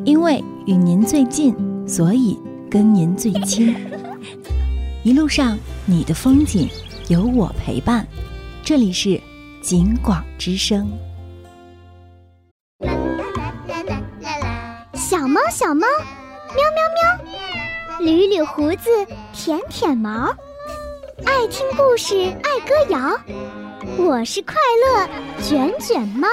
因为与您最近，所以跟您最亲。一路上你的风景有我陪伴，这里是景广之声。 小猫小猫，喵喵喵，捋捋胡子，舔舔毛，爱听故事，爱歌谣，我是快乐卷卷猫。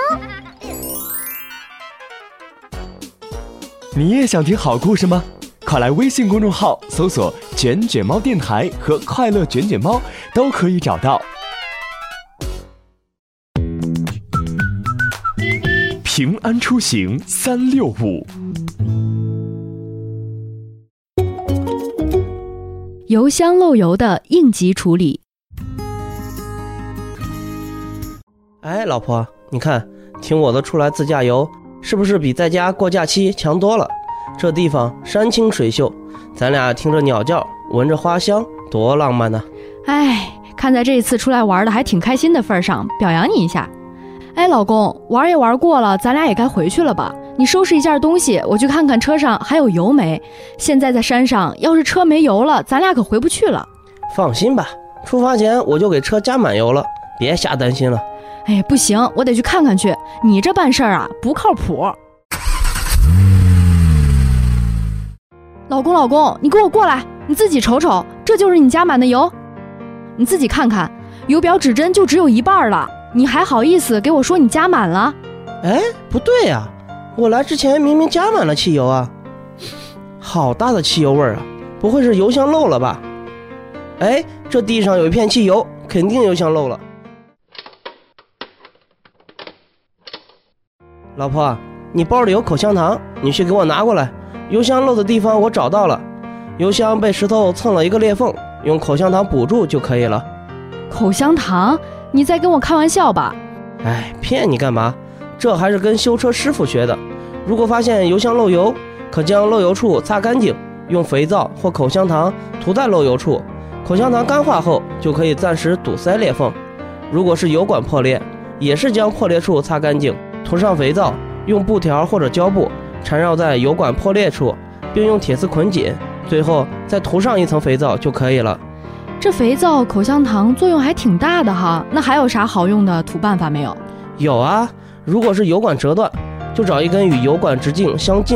你也想听好故事吗？快来微信公众号搜索卷卷猫电台和快乐卷卷猫，都可以找到。平安出行365， 邮箱漏油的应急处理。 哎，老婆，你看，听我的出来自驾游，是不是比在家过假期强多了？这地方山清水秀，咱俩听着鸟叫，闻着花香，多浪漫呢！ 哎，看在这次出来玩的还挺开心的份上，表扬你一下。哎，老公，玩也玩过了，咱俩也该回去了吧？你收拾一下东西，我去看看车上还有油没。现在在山上，要是车没油了，咱俩可回不去了。 放心吧，出发前我就给车加满油了，别瞎担心了。 哎，不行，我得去看看去。你这办事儿啊，不靠谱。老公，你给我过来，你自己瞅瞅，这就是你加满的油。你自己看看，油表指针就只有一半了，你还好意思给我说你加满了？ 哎，不对呀，我来之前明明加满了汽油啊。好大的汽油味儿啊，不会是油箱漏了吧？哎，这地上有一片汽油，肯定油箱漏了。老婆，你包里有口香糖，你去给我拿过来。油箱漏的地方我找到了，油箱被石头蹭了一个裂缝，用口香糖补住就可以了。 口香糖？你在跟我开玩笑吧？ 哎，骗你干嘛？这还是跟修车师傅学的。如果发现油箱漏油，可将漏油处擦干净，用肥皂或口香糖涂在漏油处，口香糖干化后就可以暂时堵塞裂缝。如果是油管破裂，也是将破裂处擦干净，涂上肥皂，用布条或者胶布缠绕在油管破裂处，并用铁丝捆紧，最后再涂上一层肥皂就可以了。 这肥皂、口香糖作用还挺大的哈，那还有啥好用的涂办法没有？ 有啊，如果是油管折断，就找一根与油管直径相近